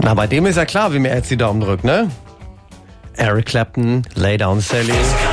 Na, bei dem ist ja klar, wie mir jetzt die Daumen drückt, ne? Eric Clapton, Lay Down Sally.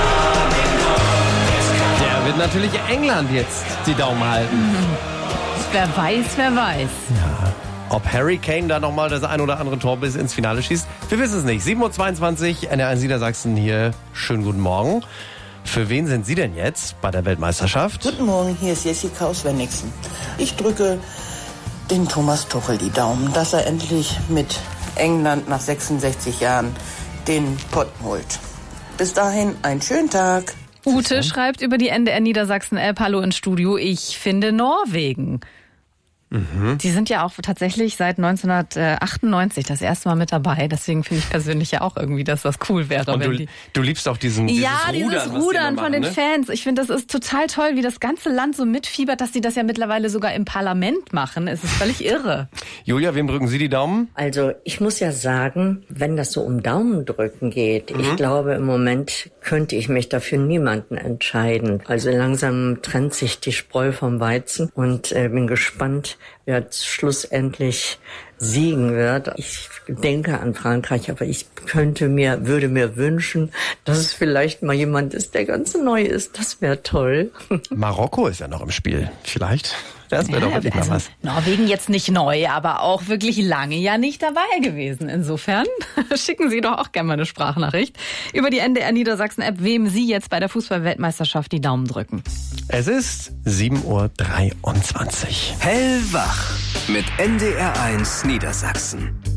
Der wird natürlich England jetzt die Daumen halten. Wer weiß, wer weiß. Ja. Ob Harry Kane da nochmal das ein oder andere Tor bis ins Finale schießt, wir wissen es nicht. 7.22 Uhr, NR1 Niedersachsen hier. Schönen guten Morgen. Für wen sind Sie denn jetzt bei der Weltmeisterschaft? Guten Morgen, hier ist Jessica aus Wenigsen. Ich drücke den Thomas Tuchel die Daumen, dass er endlich mit England nach 66 Jahren den Pott holt. Bis dahin, einen schönen Tag. Ute schreibt über die NDR Niedersachsen-App, hallo ins Studio, ich finde Norwegen. Die sind ja auch tatsächlich seit 1998 das erste Mal mit dabei. Deswegen finde ich persönlich ja auch irgendwie, dass das cool wäre. Und du liebst auch dieses Rudern von den ne? Fans. Ich finde, das ist total toll, wie das ganze Land so mitfiebert, dass sie das ja mittlerweile sogar im Parlament machen. Es ist völlig irre. Julia, wem drücken Sie die Daumen? Also ich muss ja sagen, wenn das so um Daumendrücken geht, ich glaube im Moment könnte ich mich dafür niemanden entscheiden. Also langsam trennt sich die Spreu vom Weizen und bin gespannt, wer schlussendlich siegen wird. Ich denke an Frankreich, aber ich würde mir wünschen, dass es vielleicht mal jemand ist, der ganz neu ist. Das wäre toll. Marokko ist ja noch im Spiel. Vielleicht. Das wäre doch wirklich mal was. Norwegen jetzt nicht neu, aber auch wirklich lange ja nicht dabei gewesen. Insofern schicken Sie doch auch gerne mal eine Sprachnachricht über die NDR Niedersachsen-App, wem Sie jetzt bei der Fußball-Weltmeisterschaft die Daumen drücken. Es ist 7.23 Uhr. Hellwach mit NDR1 Niedersachsen.